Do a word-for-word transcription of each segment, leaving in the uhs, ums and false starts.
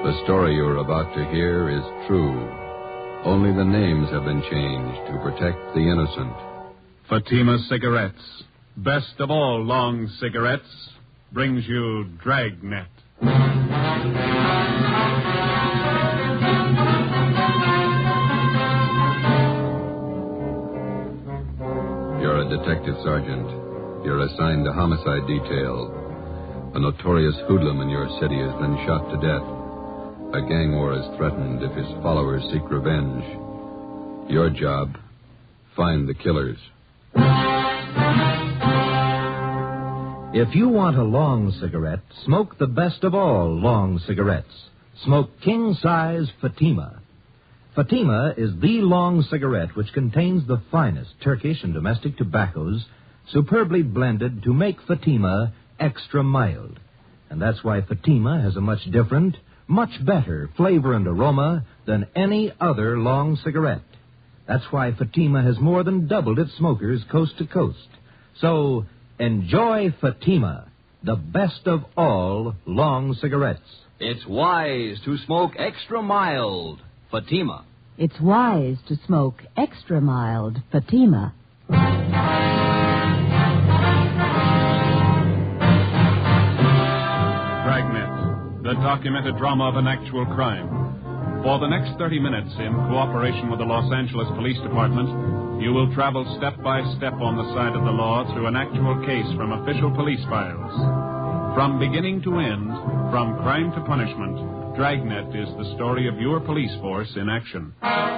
The story you're about to hear is true. Only the names have been changed to protect the innocent. Fatima Cigarettes, best of all long cigarettes, brings you Dragnet. You're a detective sergeant. You're assigned to homicide detail. A notorious hoodlum in your city has been shot to death. A gang war is threatened if his followers seek revenge. Your job, find the killers. If you want a long cigarette, smoke the best of all long cigarettes. Smoke king-size Fatima. Fatima is the long cigarette which contains the finest Turkish and domestic tobaccos, superbly blended to make Fatima extra mild. And that's why Fatima has a much different, much better flavor and aroma than any other long cigarette. That's why Fatima has more than doubled its smokers coast to coast. So, enjoy Fatima, the best of all long cigarettes. It's wise to smoke extra mild Fatima. It's wise to smoke extra mild Fatima. Dragnet, the documented drama of an actual crime. For the next thirty minutes, in cooperation with the Los Angeles Police Department, you will travel step by step on the side of the law through an actual case from official police files. From beginning to end, from crime to punishment, Dragnet is the story of your police force in action.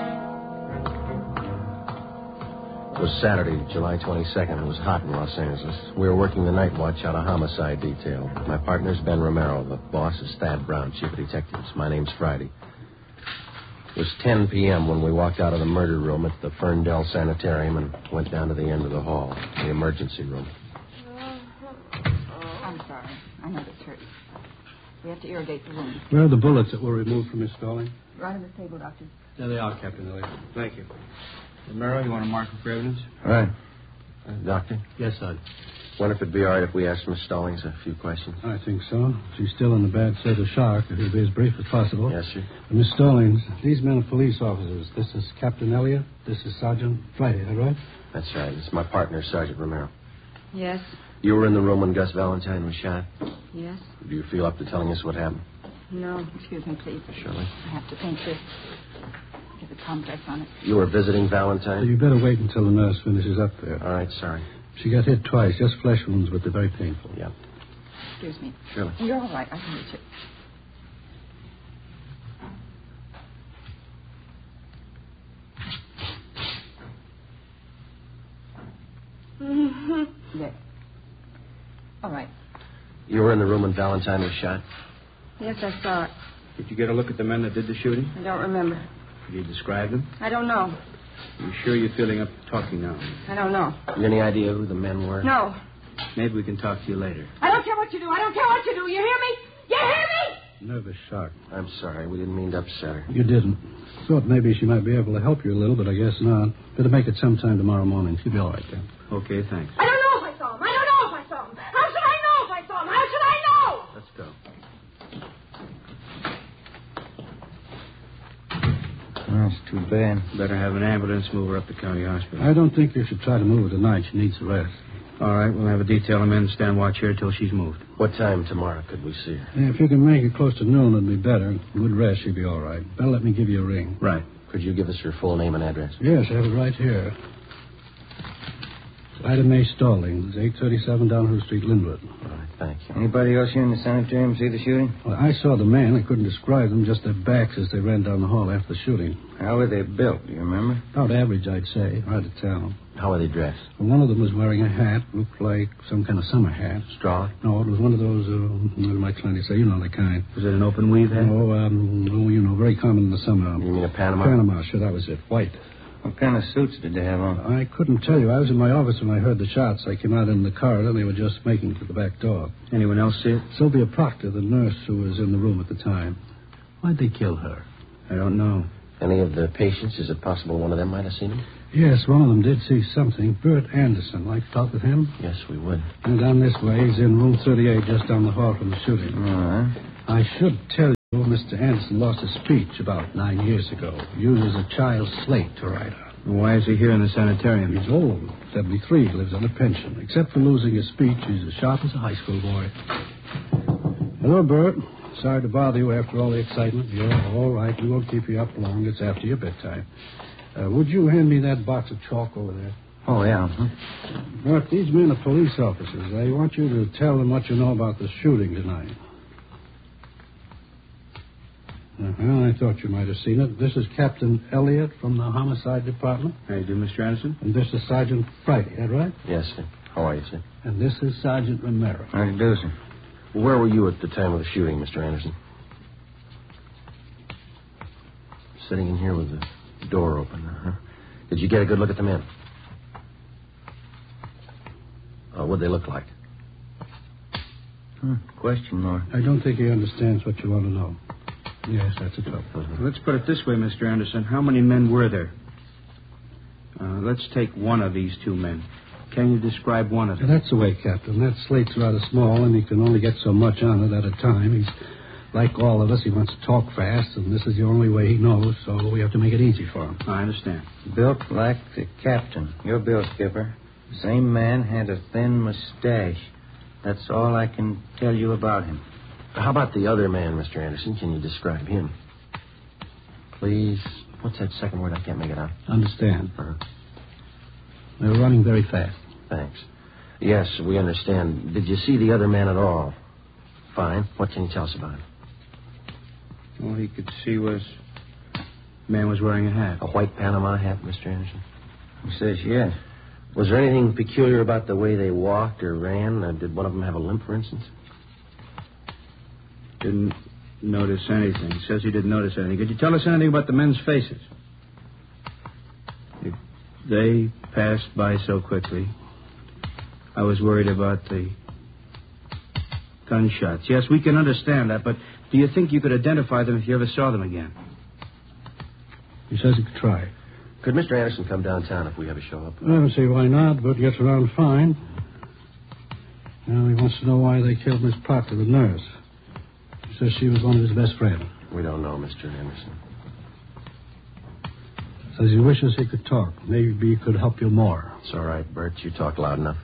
It was Saturday, July twenty-second. It was hot in Los Angeles. We were working the night watch out of homicide detail. My partner's Ben Romero. The boss is Thad Brown, chief of detectives. My name's Friday. It was ten p.m. when we walked out of the murder room at the Ferndale Sanitarium and went down to the end of the hall, the emergency room. I'm sorry. I know this hurts. We have to irrigate the wound. Where are the bullets that were removed from Miss Stalling? Right on the table, Doctor. There they are, Captain Elliott. Thank you. Romero, you want to mark her for evidence? All right. Uh, doctor? Yes, Sergeant. Wonder if it'd be all right if we asked Miss Stallings a few questions. I think so. She's still in the bad state of shock. It'll be as brief as possible. Yes, sir. Uh, Miss Stallings, these men are police officers. This is Captain Elliott. This is Sergeant Friday, is that right? That's right. It's my partner, Sergeant Romero. Yes. You were in the room when Gus Valentine was shot? Yes. Do you feel up to telling us what happened? No. Excuse me, please. Surely. I have to paint this. Get the complex on it. You were visiting Valentine? So you better wait until the nurse finishes up there. All right, sorry. She got hit twice, just flesh wounds, but they're very painful. Yeah. Excuse me. Surely. You're all right. I can reach it. Mm-hmm. There. All right. You were in the room when Valentine was shot? Yes, I saw it. Did you get a look at the men that did the shooting? I don't remember. Did you describe them? I don't know. Are you sure you're feeling up to talking now? I don't know. You any idea who the men were? No. Maybe we can talk to you later. I don't care what you do. I don't care what you do. You hear me? You hear me? Nervous shock. I'm sorry. We didn't mean to upset her. You didn't. Thought maybe she might be able to help you a little, but I guess not. Better make it sometime tomorrow morning. She'll be all right then. Okay, thanks. I don't know if I saw him. I don't know if I saw him. How should I know if I saw him? How should I know? Let's go. That's too bad. Better have an ambulance move her up to county hospital. I don't think you should try to move her tonight. She needs a rest. All right, we'll have a detail of men stand watch here till she's moved. What time tomorrow could we see her? Yeah, if you can make it close to noon, it'd be better. Good rest, she'll be all right. Better let me give you a ring. Right. Could you give us your full name and address? Yes, I have it right here. Ida Mae Stallings, eight thirty-seven Downhill Street, Linwood. All right, thank you. Anybody else here in the sanitarium see the shooting? Well, I saw the man. I couldn't describe them, just their backs as they ran down the hall after the shooting. How were they built, do you remember? About average, I'd say. Hard to tell. How were they dressed? Well, one of them was wearing a hat, looked like some kind of summer hat. Straw? No, it was one of those, uh, what am I trying to say? You know the kind. Was it an open weave hat? Oh, um, oh, you know, very common in the summer. You mean a Panama? Panama, sure, that was it. White. What kind of suits did they have on? I couldn't tell you. I was in my office when I heard the shots. I came out in the corridor, and they were just making for the back door. Anyone else see it? Sylvia Proctor, the nurse who was in the room at the time. Why'd they kill her? I don't know. Any of the patients? Is it possible one of them might have seen him? Yes, one of them did see something. Bert Anderson. Like to talk with him? Yes, we would. And down this way. He's in room thirty-eight, just down the hall from the shooting. All right. I should tell you. Well, Mister Anderson lost his speech about nine years ago. He uses a child's slate to write on. Why is he here in the sanitarium? He's old, seventy-three, lives on a pension. Except for losing his speech, he's as sharp as a high school boy. Hello, Bert. Sorry to bother you after all the excitement. You're all right. We won't keep you up long. It's after your bedtime. Uh, would you hand me that box of chalk over there? Oh, yeah. Huh? Bert, these men are police officers. I want you to tell them what you know about the shooting tonight. Uh-huh, I thought you might have seen it. This is Captain Elliott from the Homicide Department. How you do, Mister Anderson? And this is Sergeant Friday, is that right? Yes, sir. How are you, sir? And this is Sergeant Romero. How do you do, sir? Where were you at the time of the shooting, Mister Anderson? Sitting in here with the door open, huh? Did you get a good look at the men? Uh, what'd they look like? Hmm, question mark. I don't think he understands what you want to know. Yes, that's a trouble. Uh-huh. Let's put it this way, Mister Anderson. How many men were there? Uh, let's take one of these two men. Can you describe one of them? That's the way, Captain. That slate's rather small, and he can only get so much on it at a time. He's like all of us. He wants to talk fast, and this is the only way he knows, so we have to make it easy for him. I understand. Built like the captain. Your bill, Skipper. Same man had a thin mustache. That's all I can tell you about him. How about the other man, Mister Anderson? Can you describe him? Please. What's that second word? I can't make it out. Understand. Uh-huh. They're running very fast. Thanks. Yes, we understand. Did you see the other man at all? Fine. What can you tell us about him? All he could see was... man was wearing a hat. A white Panama hat, Mister Anderson? He says yes. Was there anything peculiar about the way they walked or ran? Uh, did one of them have a limp, for instance? Didn't notice anything. He says he didn't notice anything. Could you tell us anything about the men's faces? If they passed by so quickly. I was worried about the gunshots. Yes, we can understand that, but do you think you could identify them if you ever saw them again? He says he could try. Could Mister Anderson come downtown if we ever show up? I don't see why not, but gets around fine. Now he wants to know why they killed Miss Parker, the nurse. He says she was one of his best friends. We don't know, Mister Anderson. Says he wishes he could talk. Maybe he could help you more. It's all right, Bert. You talk loud enough.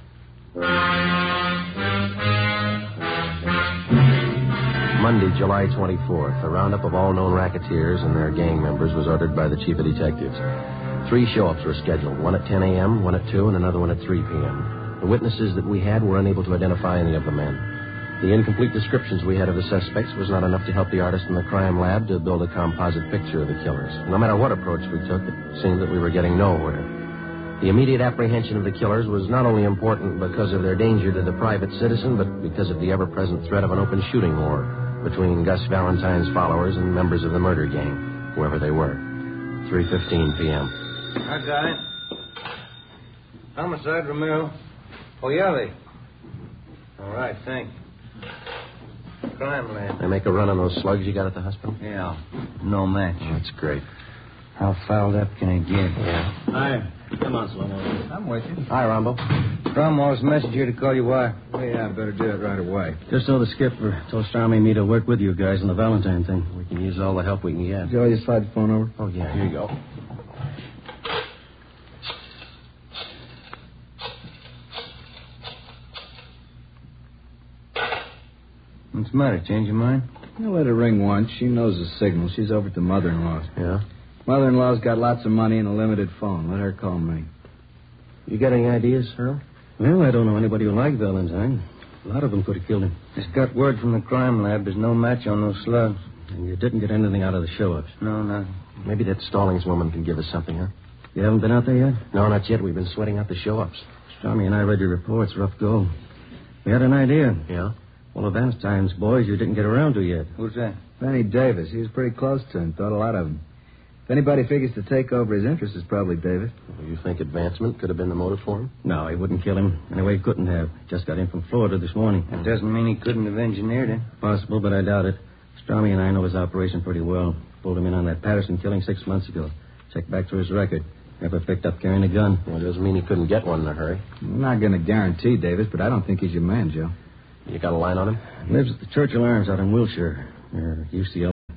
Monday, July twenty-fourth, a roundup of all known racketeers and their gang members was ordered by the chief of detectives. Three show-ups were scheduled, one at ten a.m., one at two, and another one at three p.m. The witnesses that we had were unable to identify any of the men. The incomplete descriptions we had of the suspects was not enough to help the artist in the crime lab to build a composite picture of the killers. No matter what approach we took, it seemed that we were getting nowhere. The immediate apprehension of the killers was not only important because of their danger to the private citizen, but because of the ever-present threat of an open shooting war between Gus Valentine's followers and members of the murder gang, whoever they were. three fifteen p.m. I got it. Homicide, Romero. Oh, yeah, they. All right, thanks. Crime lab. They make a run on those slugs you got at the hospital? Yeah. No match. Oh, that's great. How fouled up can it get? Yeah. Hi. Come on, Slomo. I'm with you. Hi, Rombo. Cromwell's message here to call you why. Oh, yeah, I better do it right away. Just so the skipper told Stormy and me to work with you guys on the Valentine thing. We can use all the help we can get. Joe, you slide the phone over? Oh, yeah, here you go. What's the matter? Change your mind? I let her ring once. She knows the signal. She's over at the mother-in-law's. Yeah? Mother-in-law's got lots of money and a limited phone. Let her call me. You got any ideas, Earl? Well, I don't know anybody who liked Valentine. A lot of them could have killed him. Just got word from the crime lab. There's no match on those slugs. And you didn't get anything out of the show-ups. No, nothing. Maybe that Stallings woman can give us something, huh? You haven't been out there yet? No, not yet. We've been sweating out the show-ups. Stormy and I read your reports. Rough go. We had an idea. Yeah? One of Valentine's boys you didn't get around to yet. Who's that? Benny Davis. He was pretty close to him. Thought a lot of him. If anybody figures to take over his interest, it's probably Davis. Well, you think advancement could have been the motive for him? No, he wouldn't kill him. Anyway, he couldn't have. Just got in from Florida this morning. That doesn't mean he couldn't have engineered it. Possible, but I doubt it. Stormy and I know his operation pretty well. Pulled him in on that Patterson killing six months ago. Checked back through his record. Never picked up carrying a gun. Well, it doesn't mean he couldn't get one in a hurry. I'm not going to guarantee Davis, but I don't think he's your man, Joe. You got a line on him? Lives at the Churchill Arms out in Wilshire. Near U C L.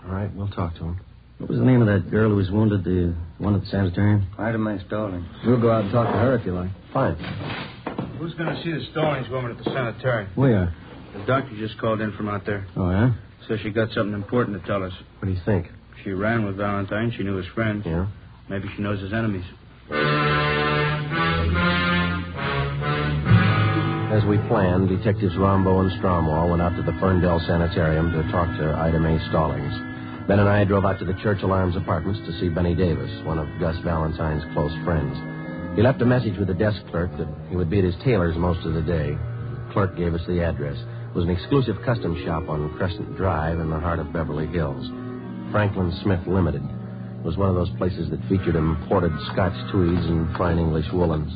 All right, we'll talk to him. What was the name of that girl who was wounded, the one at the sanitarium? Ida Mae Stallings. We'll go out and talk to her if you like. Fine. Who's going to see the Stallings woman at the sanitarium? We are. The doctor just called in from out there. Oh, yeah? Says she got something important to tell us. What do you think? She ran with Valentine. She knew his friends. Yeah? Maybe she knows his enemies. As we planned, Detectives Rombo and Stromwall went out to the Ferndale Sanitarium to talk to Ida Mae Stallings. Ben and I drove out to the Churchill Arms Apartments to see Benny Davis, one of Gus Valentine's close friends. He left a message with the desk clerk that he would be at his tailor's most of the day. The clerk gave us the address. It was an exclusive custom shop on Crescent Drive in the heart of Beverly Hills. Franklin Smith Limited. It was one of those places that featured imported Scotch tweeds and fine English woolens.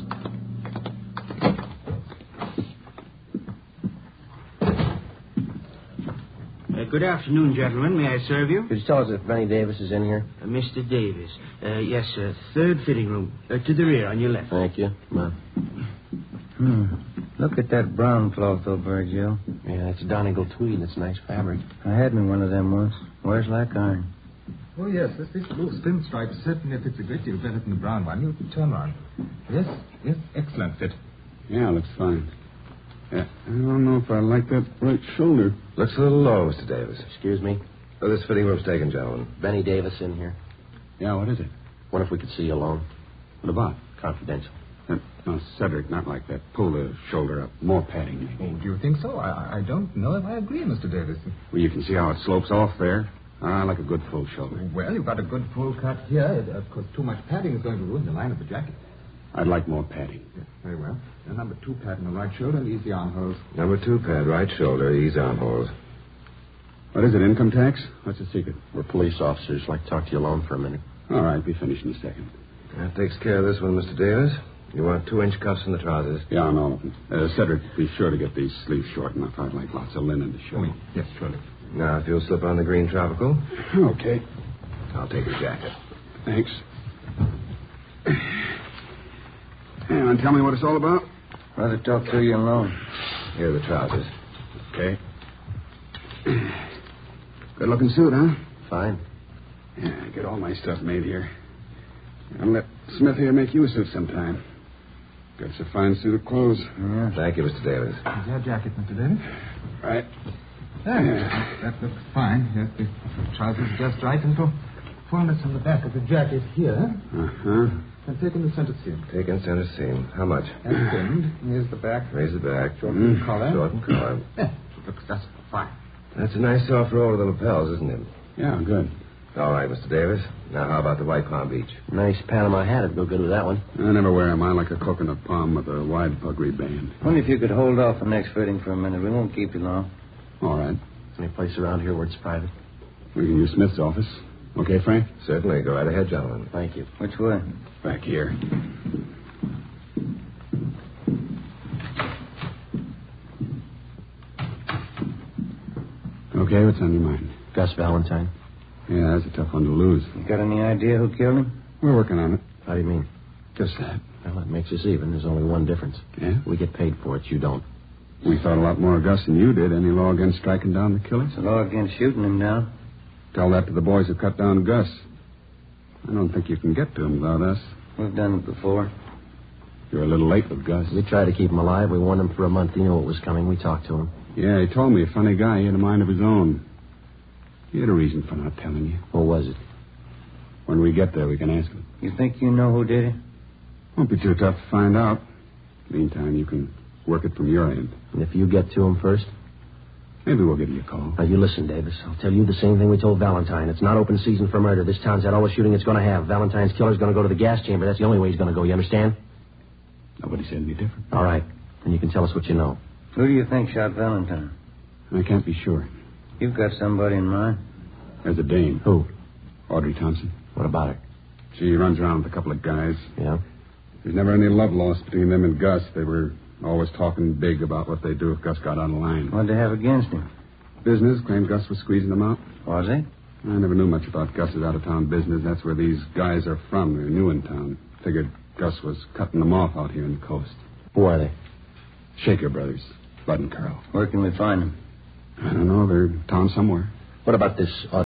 Uh, good afternoon, gentlemen. May I serve you? Could you tell us if Benny Davis is in here? Uh, Mister Davis. Uh, yes, sir. Third fitting room. Uh, to the rear, on your left. Thank you. Come on. Hmm. Look at that brown cloth over it, Joe. Yeah, it's Donegal tweed. It's nice fabric. I had me one of them once. Wears like iron. Oh, yes, this, this blue spin stripe certainly fits a great deal better than the brown one. You turn around. Yes, yes, excellent fit. Yeah, looks fine. Yeah, I don't know if I like that right shoulder. Looks a little low, Mister Davis. Excuse me? Oh, this fitting room's taken, gentlemen. Benny Davis in here. Yeah, what is it? Wonder if we could see you alone. What about? Confidential. Uh, no, Cedric, not like that. Pull the shoulder up. More padding. Oh, do you think so? I, I don't know if I agree, Mister Davis. Well, you can see how it slopes off there. I like a good full shoulder. Well, you've got a good full cut here. Of course, too much padding is going to ruin the line of the jacket. I'd like more padding. Yes, very well. A number two pad on the right shoulder and easy armholes. Number two pad, right shoulder, ease armholes. What is it, income tax? What's the secret? We're police officers. Like to talk to you alone for a minute. All right, be finished in a second. That takes care of this one, Mister Davis. You want two-inch cuffs in the trousers? Yeah, on all of them. Uh, Cedric, be sure to get these sleeves short enough. I'd like lots of linen to show. Oh, yes, surely. Now, if you'll slip on the green tropical. Okay. I'll take your jacket. Thanks. Hey, want to tell me what it's all about? Rather talk to you alone. Here are the trousers. Okay. Good-looking suit, huh? Fine. Yeah, I get all my stuff made here. I'll let Smith here make you a suit sometime. Got a fine suit of clothes. Yeah. Thank you, Mister Davis. Is your jacket, Mister Davis? Right. Yeah, that looks fine. Yes, the trousers just right, and for fullness on the back of the jacket here. Uh-huh. And taking the center seam. Taking center seam. How much? And trimmed. Here's the back. Raise the back. Shorten the collar. Shorten collar. Yeah, looks just fine. That's a nice soft roll of the lapels, isn't it? Yeah, good. All right, Mister Davis. Now, how about the white Palm Beach? Nice Panama hat. It'd go good with that one. I never wear them. I like a coconut palm with a wide puggree band. Wonder if you could hold off the next fitting for a minute. We won't keep you long. All right. Any place around here where it's private? We can use Smith's office. Okay, Frank? Certainly. Go right ahead, gentlemen. Thank you. Which way? Back here. Okay, what's on your mind? Gus Valentine. Yeah, that's a tough one to lose. You got any idea who killed him? We're working on it. How do you mean? Just that. Well, that makes us even. There's only one difference. Yeah? We get paid for it. You don't. We thought a lot more of Gus than you did. Any law against striking down the killers? It's a law against shooting him down. Tell that to the boys who cut down Gus. I don't think you can get to him without us. We've done it before. You're a little late with Gus. We tried to keep him alive. We warned him for a month. He knew it was coming. We talked to him. Yeah, he told me. A funny guy. He had a mind of his own. He had a reason for not telling you. What was it? When we get there, we can ask him. You think you know who did it? Won't be too tough to find out. Meantime, you can work it from your end. And if you get to him first? Maybe we'll give you a call. Now, you listen, Davis. I'll tell you the same thing we told Valentine. It's not open season for murder. This town's had all the shooting it's going to have. Valentine's killer's going to go to the gas chamber. That's the only way he's going to go. You understand? Nobody said any different. All right. And you can tell us what you know. Who do you think shot Valentine? I can't be sure. You've got somebody in mind. There's a dame. Who? Audrey Thompson. What about her? She runs around with a couple of guys. Yeah? There's never any love lost between them and Gus. They were always talking big about what they'd do if Gus got on the line. What'd they have against him? Business. Claimed Gus was squeezing them out. Was he? I never knew much about Gus's out-of-town business. That's where these guys are from. They're new in town. Figured Gus was cutting them off out here on the coast. Who are they? Shaker Brothers. Bud and Carl. Where can we find them? I don't know. They're in town somewhere. What about this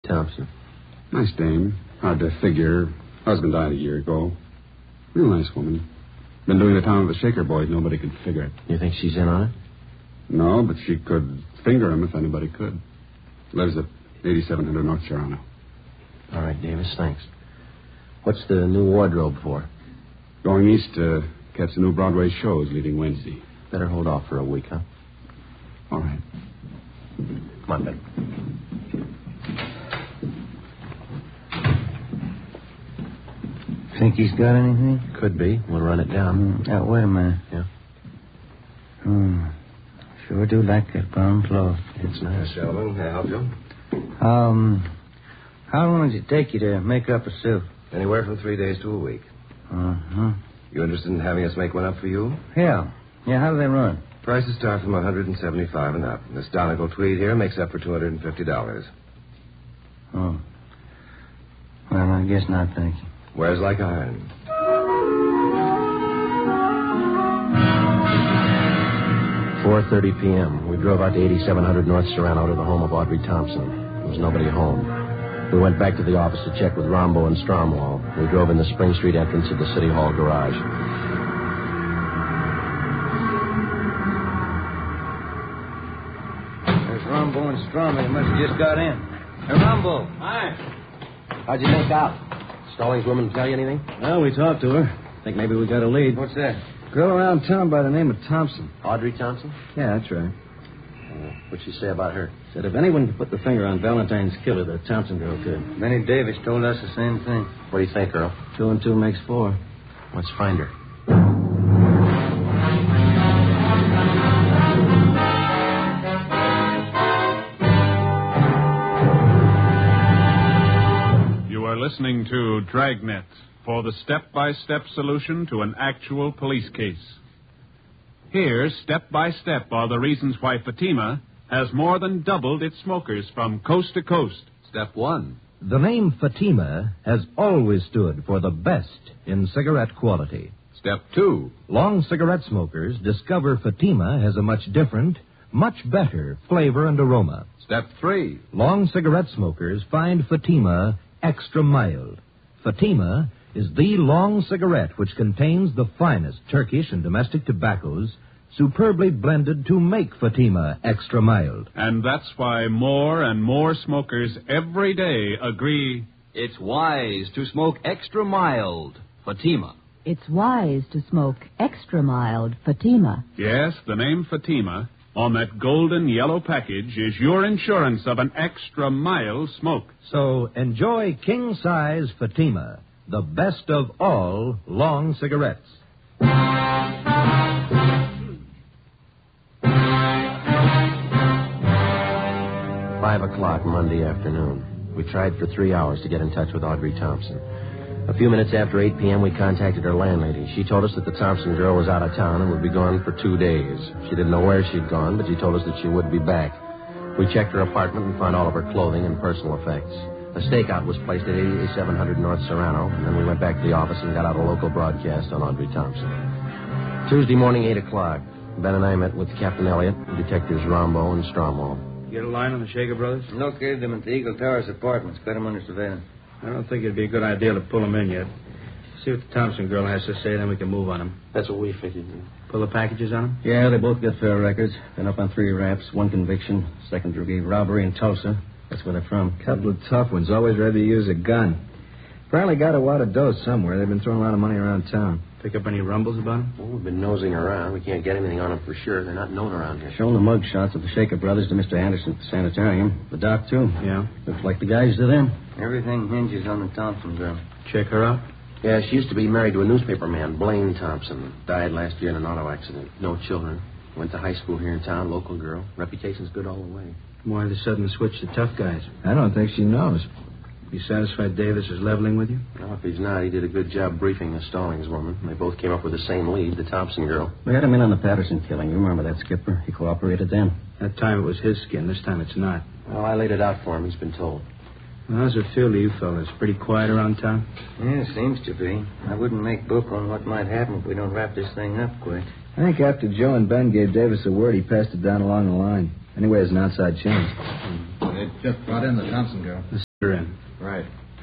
Thompson. Nice dame. Hard to figure. Husband died a year ago. Real nice woman. Been doing the town with the Shaker boys. Nobody could figure it. You think she's in on it? No, but she could finger him if anybody could. Lives at eighty-seven hundred North Serrano. All right, Davis, thanks. What's the new wardrobe for? Going east to catch the new Broadway shows leaving Wednesday. Better hold off for a week, huh? All right. Come on, Ben. Think he's got anything? Could be. We'll run it down. Mm. Oh, wait a minute. Yeah? Hmm. Sure do like that brown cloth. It's nice. Yes, gentlemen, may I help you? Um, how long does it take you to make up a suit? Anywhere from three days to a week. Uh-huh. You interested in having us make one up for you? Yeah. Yeah, how do they run? Prices start from one hundred seventy-five and up. This Donegal tweed here makes up for two hundred fifty dollars. Oh. Well, I guess not, thank you. Wears like iron. four thirty p.m. We drove out to eighty-seven hundred North Serrano to the home of Audrey Thompson. There was nobody home. We went back to the office to check with Rombo and Stromwall. We drove in the Spring Street entrance of the City Hall garage. There's Rombo and Strom. They must have just got in. Hey, Rombo. Hi. How'd you make out? Stallings woman tell you anything? Well, we talked to her. Think maybe we got a lead. What's that? Girl around town by the name of Thompson. Audrey Thompson? Yeah, that's right. Uh, what'd she say about her? Said if anyone could put the finger on Valentine's killer, the Thompson girl could. Benny Davis told us the same thing. What do you think, Earl? Two and two makes four. Let's find her. You are listening to Dragnet for the step-by-step solution to an actual police case. Here, step-by-step, are the reasons why Fatima has more than doubled its smokers from coast to coast. Step one. The name Fatima has always stood for the best in cigarette quality. Step two. Long cigarette smokers discover Fatima has a much different, much better flavor and aroma. Step three. Long cigarette smokers find Fatima extra mild. Fatima is the long cigarette which contains the finest Turkish and domestic tobaccos superbly blended to make Fatima extra mild. And that's why more and more smokers every day agree it's wise to smoke extra mild Fatima. It's wise to smoke extra mild Fatima. Yes, the name Fatima on that golden yellow package is your insurance of an extra mild smoke. So enjoy king-size Fatima, the best of all long cigarettes. Five o'clock Monday afternoon. We tried for three hours to get in touch with Audrey Thompson. A few minutes after eight p.m., we contacted her landlady. She told us that the Thompson girl was out of town and would be gone for two days. She didn't know where she'd gone, but she told us that she would be back. We checked her apartment and found all of her clothing and personal effects. A stakeout was placed at eighty-seven hundred North Serrano, and then we went back to the office and got out a local broadcast on Audrey Thompson. Tuesday morning, eight o'clock. Ben and I met with Captain Elliott, Detectives Rombo and Stromwall. Get a line on the Shaker brothers? Located them at the Eagle Towers apartments. Got them under surveillance. I don't think it'd be a good idea to pull them in yet. See what the Thompson girl has to say, then we can move on them. That's what we figured. Pull the packages on them? Yeah, they both got fair records. Been up on three raps, one conviction, second degree robbery in Tulsa. That's where they're from. Couple of tough ones, always ready to use a gun. Apparently got a wad of dough somewhere. They've been throwing a lot of money around town. Pick up any rumbles about them? Well, we've been nosing around. We can't get anything on them for sure. They're not known around here. Shown the mug shots of the Shaker brothers to Mister Anderson at the sanitarium. The doc, too. Yeah. Looks like the guys to them. Everything hinges on the Thompson girl. Check her out? Yeah, she used to be married to a newspaper man, Blaine Thompson. Died last year in an auto accident. No children. Went to high school here in town, local girl. Reputation's good all the way. Why the sudden switch to tough guys? I don't think she knows. You satisfied Davis is leveling with you? Well, if he's not, he did a good job briefing the Stallings woman. They both came up with the same lead, the Thompson girl. We had him in on the Patterson killing. You remember that, Skipper? He cooperated then. That time it was his skin. This time it's not. Well, I laid it out for him. He's been told. Well, how's it feel to you fellas? Pretty quiet around town? Yeah, it seems to be. I wouldn't make book on what might happen if we don't wrap this thing up quick. I think after Joe and Ben gave Davis a word, he passed it down along the line. Anyway, it's an outside chance. They just brought in the Thompson girl. The You're in. Right.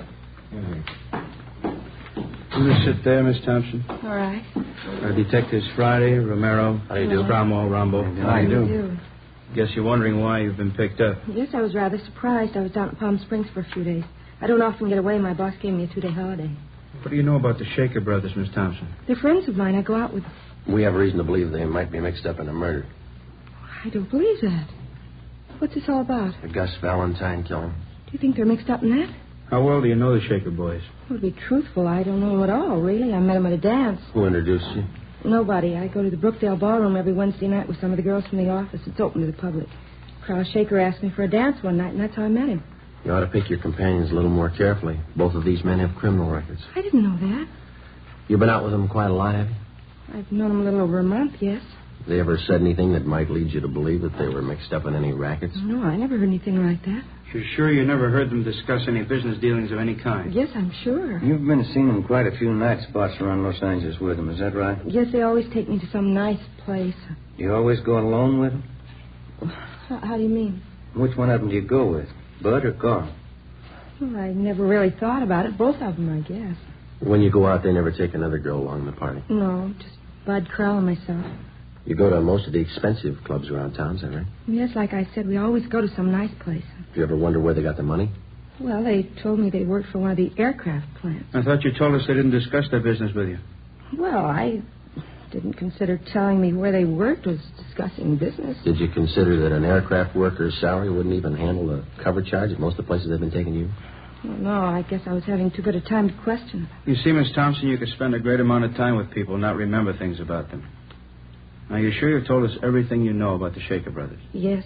You just sit there, Miss Thompson. All right. Our detectives Friday, Romero, How do you do? Cromwell, Rambo. How do you do? do? Guess you're wondering why you've been picked up. Yes, I was rather surprised. I was down at Palm Springs for a few days. I don't often get away. My boss gave me a two-day holiday. What do you know about the Shaker brothers, Miss Thompson? They're friends of mine. I go out with them. We have reason to believe they might be mixed up in a murder. I don't believe that. What's this all about? The Gus Valentine killing. Do you think they're mixed up in that? How well do you know the Shaker boys? Well, to be truthful, I don't know at all, really. I met them at a dance. Who introduced you? Nobody. I go to the Brookdale Ballroom every Wednesday night with some of the girls from the office. It's open to the public. Carl Shaker asked me for a dance one night, and that's how I met him. You ought to pick your companions a little more carefully. Both of these men have criminal records. I didn't know that. You've been out with them quite a lot, have you? I've known them a little over a month, yes. They ever said anything that might lead you to believe that they were mixed up in any rackets? No, I never heard anything like that. You're sure you never heard them discuss any business dealings of any kind? Yes, I'm sure. You've been seeing them quite a few night spots around Los Angeles with them, is that right? Yes, they always take me to some nice place. You always go alone with them? How, how do you mean? Which one of them do you go with, Bud or Carl? Well, I never really thought about it. Both of them, I guess. When you go out, they never take another girl along the party? No, just Bud, Carl, and myself. You go to most of the expensive clubs around town, is that right? Yes, like I said, we always go to some nice place. Do you ever wonder where they got the money? Well, they told me they worked for one of the aircraft plants. I thought you told us they didn't discuss their business with you. Well, I didn't consider telling me where they worked was discussing business. Did you consider that an aircraft worker's salary wouldn't even handle the cover charge at most of the places they've been taking you? Well, no, I guess I was having too good a time to question. You see, Miss Thompson, you could spend a great amount of time with people and not remember things about them. Now, you sure you've told us everything you know about the Shaker brothers? Yes.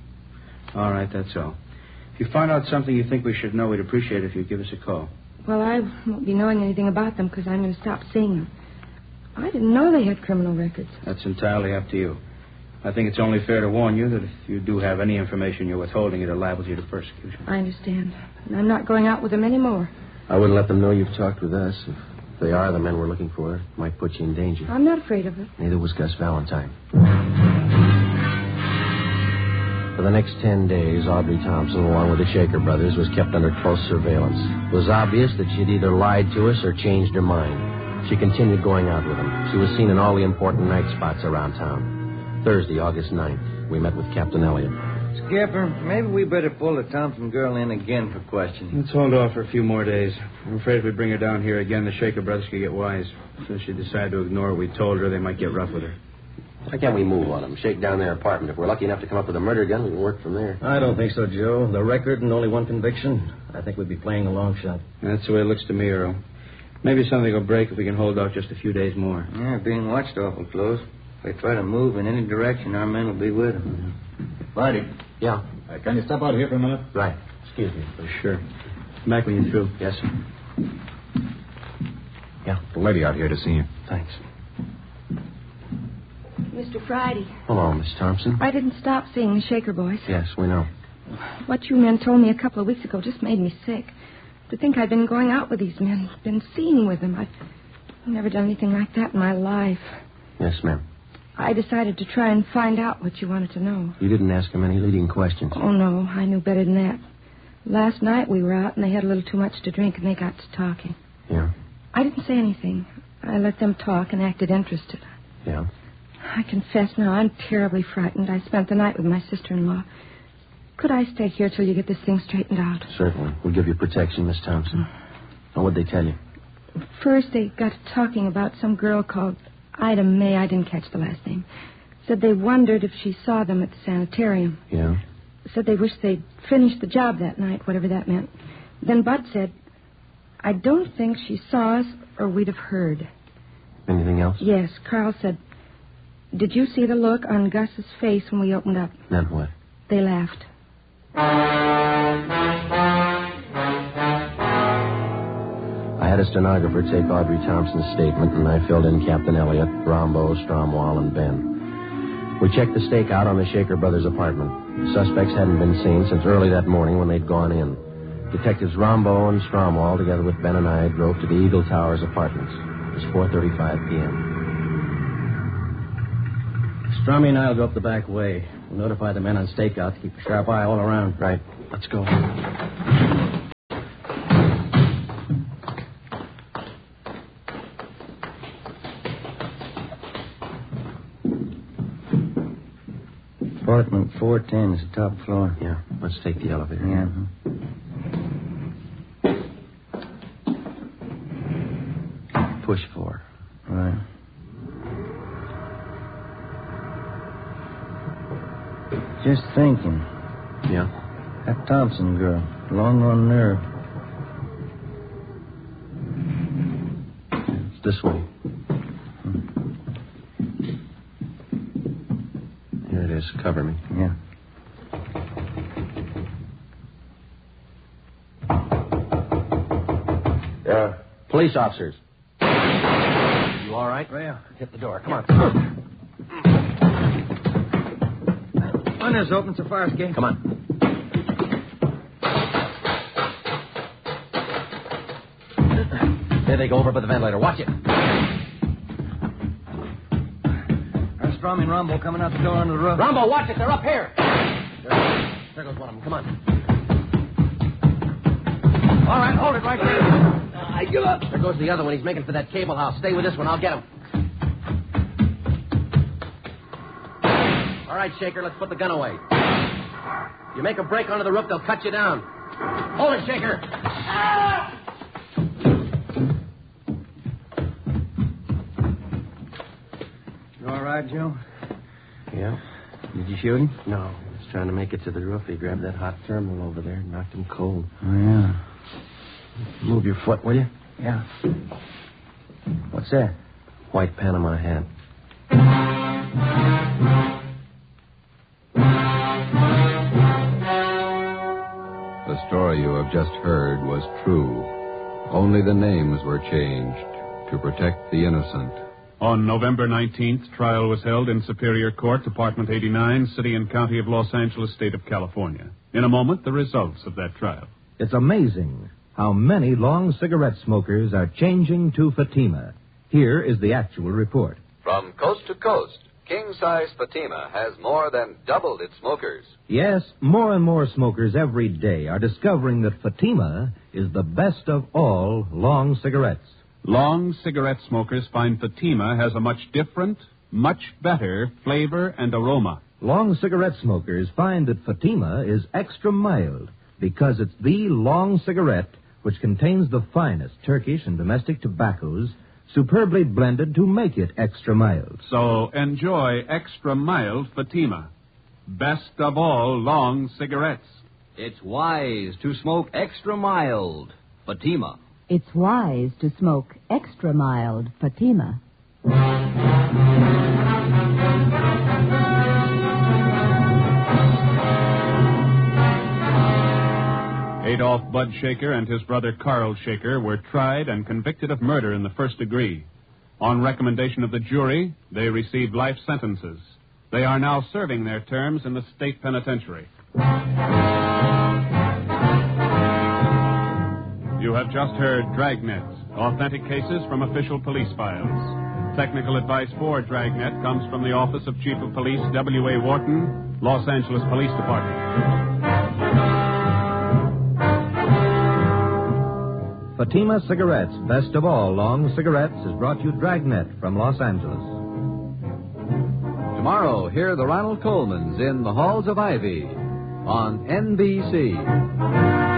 All right, that's all. If you find out something you think we should know, we'd appreciate it if you'd give us a call. Well, I won't be knowing anything about them because I'm going to stop seeing them. I didn't know they had criminal records. That's entirely up to you. I think it's only fair to warn you that if you do have any information you're withholding, it liable you to persecution. I understand. And I'm not going out with them anymore. I wouldn't let them know you've talked with us. If they are the men we're looking for, it might put you in danger. I'm not afraid of it. Neither was Gus Valentine. For the next ten days, Audrey Thompson, along with the Shaker brothers, was kept under close surveillance. It was obvious that she'd either lied to us or changed her mind. She continued going out with them. She was seen in all the important night spots around town. Thursday, August ninth, we met with Captain Elliott. Skipper, maybe we better pull the Thompson girl in again for questioning. Let's hold off for a few more days. I'm afraid if we bring her down here again, the Shaker brothers could get wise. So if she decided to ignore what we told her, they might get rough with her. Why can't we move on them? Shake down their apartment. If we're lucky enough to come up with a murder gun, we can work from there. I don't think so, Joe. The record and only one conviction. I think we'd be playing a long shot. That's the way it looks to me, Earl. Maybe something will break if we can hold out just a few days more. Yeah, being watched awful close. If they try to move in any direction, our men will be with them. Friday. Yeah. Uh, can you step out here for a minute? Right. Excuse me. For sure. Come back when you're through. Yes, sir. Yeah, the lady out here to see you. Thanks. Mister Friday. Hello, Miss Thompson. I didn't stop seeing the Shaker boys. Yes, we know. What you men told me a couple of weeks ago just made me sick. To think I'd been going out with these men, been seeing with them. I've never done anything like that in my life. Yes, ma'am. I decided to try and find out what you wanted to know. You didn't ask him any leading questions. Oh, no, I knew better than that. Last night we were out and they had a little too much to drink and they got to talking. Yeah? I didn't say anything. I let them talk and acted interested. Yeah? I confess now, I'm terribly frightened. I spent the night with my sister-in-law. Could I stay here till you get this thing straightened out? Certainly. We'll give you protection, Miss Thompson. Now, what'd they tell you? First, they got to talking about some girl called Ida May. I didn't catch the last name. Said they wondered if she saw them at the sanitarium. Yeah? Said they wished they'd finished the job that night, whatever that meant. Then Bud said, I don't think she saw us or we'd have heard. Anything else? Yes. Carl said, did you see the look on Gus's face when we opened up? Then what? They laughed. I had a stenographer take Audrey Thompson's statement, and I filled in Captain Elliott, Rombo, Stromwall, and Ben. We checked the stakeout on the Shaker brothers' apartment. The suspects hadn't been seen since early that morning when they'd gone in. Detectives Rombo and Stromwall, together with Ben and I, drove to the Eagle Towers apartments. It was four thirty-five p.m. Strummy and I'll go up the back way. We'll notify the men on stakeout to keep a sharp eye all around. Right. Let's go. Apartment four ten is the top floor. Yeah, let's take the elevator. Yeah. Push four. Right. Just thinking. Yeah? That Thompson girl, long on nerve. It's this way. Here it is. Cover me. Yeah. Yeah. Police officers. You all right? Yeah. Hit the door. Come on. Windows open so far, escape. Come on. There they go over by the ventilator. Watch it. There's Strommy and Rombo coming out the door onto the roof. Rombo, watch it. They're up here. There, there goes one of them. Come on. All right, hold it right there. I give up. There goes the other one. He's making for that cable house. Stay with this one. I'll get him. All right, Shaker, let's put the gun away. You make a break onto the roof, they'll cut you down. Hold it, Shaker. Ah! You all right, Joe? Yeah. Did you shoot him? No, he was trying to make it to the roof. He grabbed that hot thermal over there and knocked him cold. Oh, yeah. Move your foot, will you? Yeah. What's that? White Panama hat. The story you have just heard was true. Only the names were changed to protect the innocent. On November nineteenth, trial was held in Superior Court, Department eighty-nine, City and County of Los Angeles, State of California. In a moment, the results of that trial. It's amazing how many long cigarette smokers are changing to Fatima. Here is the actual report. From coast to coast, king-size Fatima has more than doubled its smokers. Yes, more and more smokers every day are discovering that Fatima is the best of all long cigarettes. Long cigarette smokers find Fatima has a much different, much better flavor and aroma. Long cigarette smokers find that Fatima is extra mild because it's the long cigarette which contains the finest Turkish and domestic tobaccos superbly blended to make it extra mild. So enjoy extra mild Fatima. Best of all long cigarettes. It's wise to smoke extra mild Fatima. It's wise to smoke extra mild Fatima. Adolph Bud Shaker and his brother Carl Shaker were tried and convicted of murder in the first degree. On recommendation of the jury, they received life sentences. They are now serving their terms in the state penitentiary. You have just heard Dragnet, authentic cases from official police files. Technical advice for Dragnet comes from the Office of Chief of Police W A Wharton, Los Angeles Police Department. Fatima Cigarettes, best of all long cigarettes, is brought to you Dragnet from Los Angeles. Tomorrow, hear the Ronald Colmans in the Halls of Ivy on N B C.